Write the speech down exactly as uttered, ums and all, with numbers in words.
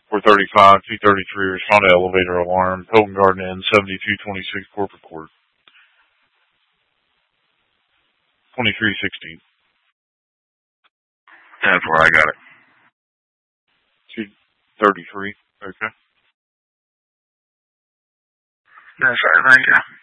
four thirty-five, two thirty-three, respond to elevator alarm, Hilton Garden Inn, seventy-two twenty-six Corporate Court. twenty-three sixteen. That's where I got it. two thirty-three, okay. That's right, thank you.